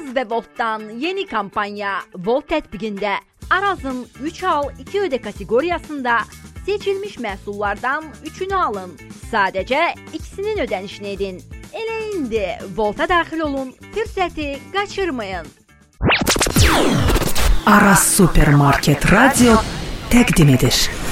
Araz və Voltdan yeni kampanya Volt tətbiqində Arazın 3 al 2 ödə kateqoriyasında seçilmiş məhsullardan 3-ünü alın. Sadəcə ikisinin ödənişini edin. Elə indi Volta daxil olun, fürsəti qaçırmayın. Aras Supermarket Radio təqdim edir.